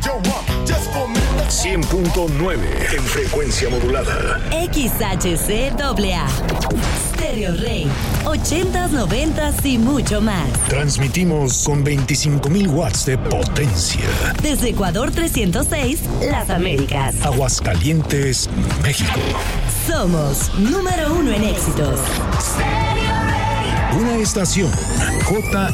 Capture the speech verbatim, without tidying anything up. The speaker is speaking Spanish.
cien punto nueve en frecuencia modulada. X H C A A. Stereo Rey. ochentas, noventas y mucho más. Transmitimos con veinticinco mil watts de potencia. Desde Ecuador trescientos seis, Las Américas. Aguascalientes, México. Somos número uno en éxitos. Una estación J